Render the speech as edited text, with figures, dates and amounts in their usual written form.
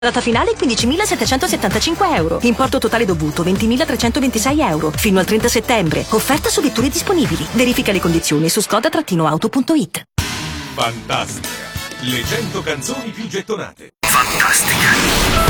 Data finale 15.775 euro. Importo totale dovuto 20.326 euro. Fino al 30 settembre. Offerta su vetture disponibili. Verifica le condizioni su skoda-auto.it. Fantastica. Le 100 canzoni più gettonate. Fantastica.